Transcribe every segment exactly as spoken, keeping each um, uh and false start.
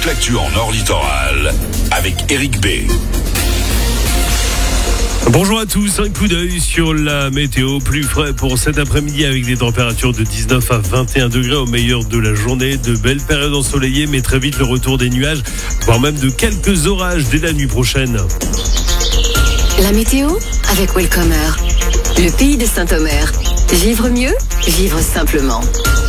l'actu en Nord Littoral avec Eric B. Bonjour à tous, un coup d'œil sur la météo, plus frais pour cet après-midi avec des températures de dix-neuf à vingt et un degrés au meilleur de la journée, de belles périodes ensoleillées mais très vite le retour des nuages, voire même de quelques orages dès la nuit prochaine. La météo avec Welcomer, le pays de Saint-Omer. Vivre mieux, vivre simplement.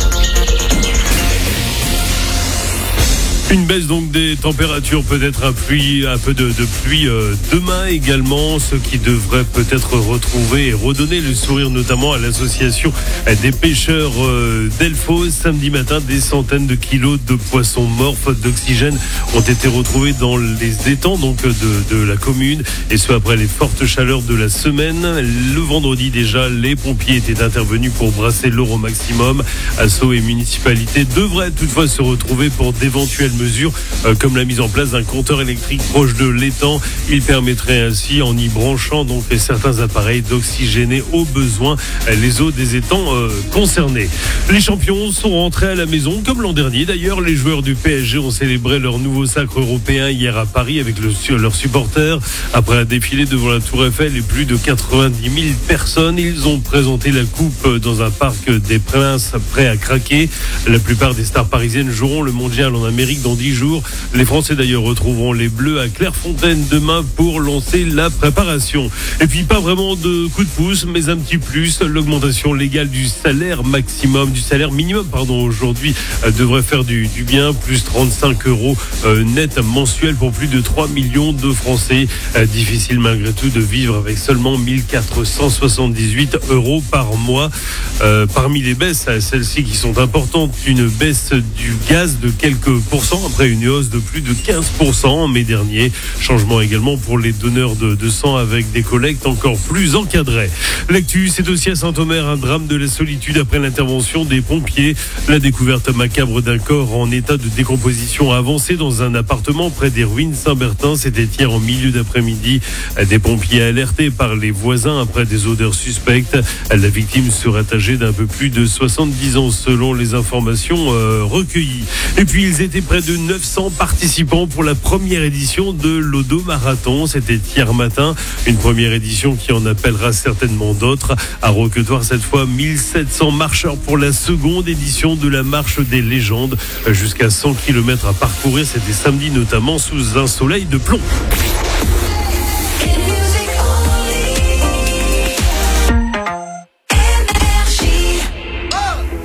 Une baisse donc des températures, peut-être un, pluie, un peu de, de pluie euh, demain également, ce qui devrait peut-être retrouver et redonner le sourire notamment à l'association des pêcheurs euh, d'Elfos. Samedi matin, des centaines de kilos de poissons morts faute d'oxygène ont été retrouvés dans les étangs donc de, de la commune, et ce après les fortes chaleurs de la semaine. Le vendredi déjà, les pompiers étaient intervenus pour brasser l'eau au maximum. Asso et municipalité devraient toutefois se retrouver pour d'éventuelles mesures euh, comme la mise en place d'un compteur électrique proche de l'étang. Il permettrait ainsi, en y branchant donc certains appareils, d'oxygéner au besoin les eaux des étangs euh, concernés. Les champions sont rentrés à la maison comme l'an dernier. D'ailleurs, les joueurs du P S G ont célébré leur nouveau sacre européen hier à Paris avec le, leurs supporters. Après un défilé devant la Tour Eiffel et plus de quatre-vingt-dix mille personnes, ils ont présenté la coupe dans un parc des Princes prêt à craquer. La plupart des stars parisiennes joueront le mondial en Amérique dans dix jours. Les Français d'ailleurs retrouveront les Bleus à Clairefontaine demain pour lancer la préparation. Et puis pas vraiment de coup de pouce, mais un petit plus. L'augmentation légale du salaire maximum, du salaire minimum, pardon, aujourd'hui euh, devrait faire du, du bien. Plus trente-cinq euros euh, net mensuels pour plus de trois millions de Français. Euh, difficile malgré tout de vivre avec seulement mille quatre cent soixante-dix-huit euros par mois. Euh, parmi les baisses, celles-ci qui sont importantes, une baisse du gaz de quelques pourcents après une hausse de plus de quinze pour cent en mai dernier. Changement également pour les donneurs de, de sang avec des collectes encore plus encadrées. L'actu, c'est aussi à Saint-Omer un drame de la solitude après l'intervention des pompiers. La découverte macabre d'un corps en état de décomposition avancée dans un appartement près des ruines Saint-Bertin. C'était hier en milieu d'après-midi. Des pompiers alertés par les voisins après des odeurs suspectes. La victime serait âgée d'un peu plus de soixante-dix ans selon les informations euh, recueillies. Et puis ils étaient près de neuf cents participants pour la première édition de l'Odo-Marathon. C'était hier matin, une première édition qui en appellera certainement d'autres. À Roquetoire, cette fois, mille sept cents marcheurs pour la seconde édition de la marche des légendes. Jusqu'à cent kilomètres à parcourir, c'était samedi notamment sous un soleil de plomb.